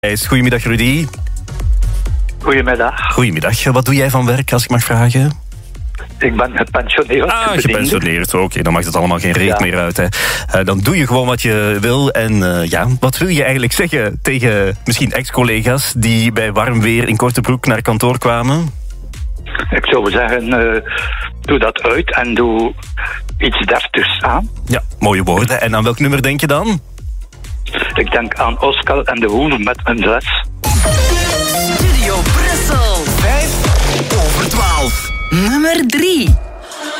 Goedemiddag, Rudy. Goedemiddag. Goedemiddag. Wat doe jij van werk, als ik mag vragen? Ik ben gepensioneerd. Gepensioneerd. Oké, dan maakt het allemaal geen reet meer uit. Hè. Dan doe je gewoon wat je wil. En wat wil je eigenlijk zeggen tegen misschien ex-collega's die bij warm weer in korte broek naar kantoor kwamen? Ik zou zeggen, doe dat uit en doe iets deftigs aan. Ja, mooie woorden. En aan welk nummer denk je dan? Ik denk aan Oscar en de Hoen met een 6. Studio Brussel. 5 over 12. Nummer 3.